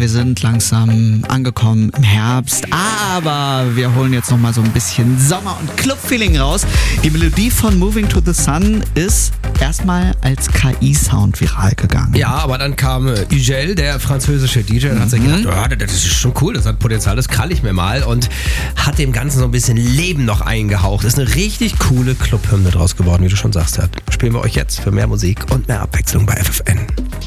wir sind langsam angekommen im Herbst, aber wir holen jetzt nochmal so ein bisschen Sommer- und Club-Feeling raus. Die Melodie von Moving to the Sun ist erstmal als KI-Sound viral gegangen. Ja, aber dann kam Ugel, der französische DJ, und hat sich gedacht, das ist schon cool, das hat Potenzial, das krall ich mir mal, und hat dem Ganzen so ein bisschen Leben noch eingehaucht. Ist eine richtig coole Clubhymne draus geworden, wie du schon sagst. Spielen wir euch jetzt für mehr Musik und mehr Abwechslung bei FFN.